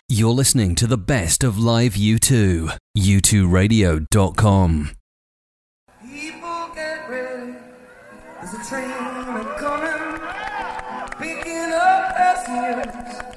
You're listening to the best of live U2. U2Radio.com. People get ready. There's a train coming, picking up passengers.